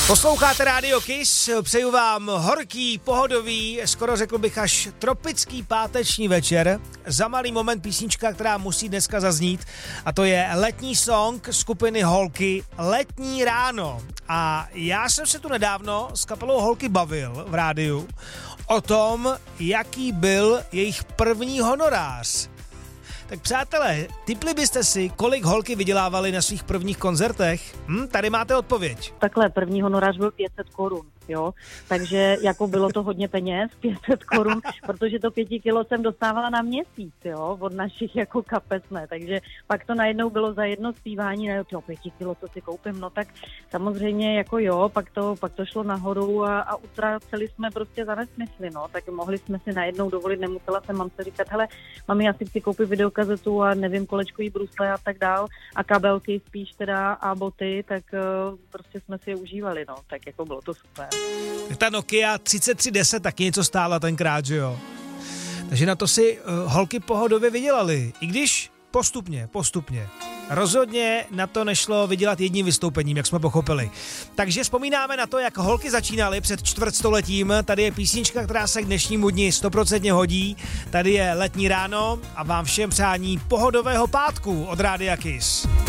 Posloucháte Rádio Kiss, přeju vám horký, pohodový, skoro řekl bych až tropický páteční večer. Za malý moment písnička, která musí dneska zaznít, a to je letní song skupiny Holky Letní ráno. A já jsem se tu nedávno s kapelou Holky bavil v rádiu o tom, jaký byl jejich první honorář. Tak přátelé, tipli byste si, kolik Holky vydělávali na svých prvních koncertech? Tady máte odpověď. Takhle, první honorář byl 500 korun, jo, takže jako bylo to hodně peněz, 500 korun, protože to 5 kilo jsem dostávala na měsíc, jo, od našich jako kapes, ne, takže pak to najednou bylo za jedno zpívání, ne, 5 kilo, co si koupím, no tak samozřejmě jako jo, pak to šlo nahoru a utráceli jsme prostě za nesmysly, no, tak mohli jsme si najednou dovolit, nemusela jsem mamce říkat, hele, mami, já si chci koupit videokazetu a nevím, kolečkový brusle a tak dál a kabelky spíš teda a boty, tak prostě jsme si je užívali, no, tak jako bylo to super. Ta Nokia 3310 taky něco stála tenkrát, že jo? Takže na to si Holky pohodově vydělali, i když postupně. Rozhodně na to nešlo vydělat jedním vystoupením, jak jsme pochopili. Takže vzpomínáme na to, jak Holky začínaly před čtvrtstoletím. Tady je písnička, která se k dnešnímu dni 100% hodí. Tady je Letní ráno a vám všem přání pohodového pátku od Rádia Kiss.